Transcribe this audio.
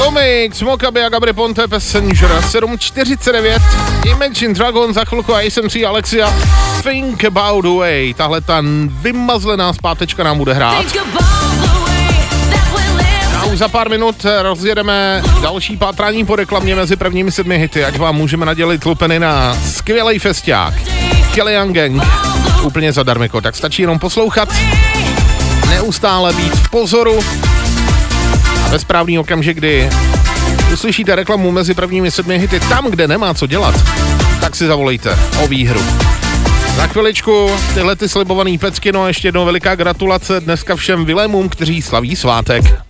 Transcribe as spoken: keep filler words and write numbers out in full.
Komik, Smokaby a Gabry Ponte, Passenger, sedm čtyřicet devět, Imagine Dragon, za chvilku a S M C Alexia, Think About The Way. Tahle ta vymazlená zpátečka nám bude hrát. A už za pár minut rozjedeme další pátrání po reklamě mezi prvními sedmi hity, ať vám můžeme nadělit lupeny na skvělej festiák. Kellyanne Gang, úplně zadarmiko, tak stačí jenom poslouchat, neustále být v pozoru a ve správný okamžik, kdy uslyšíte reklamu mezi prvními sedmi hity tam, kde nemá co dělat, tak si zavolejte o výhru. Za chviličku tyhle ty slibovaný pecky, no a ještě jednou veliká gratulace dneska všem Vilémům, kteří slaví svátek.